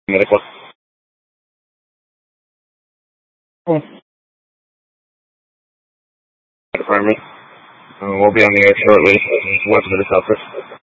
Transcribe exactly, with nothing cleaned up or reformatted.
Medical. Oh. Department. Uh, we'll be on the air shortly. What's going to suffer?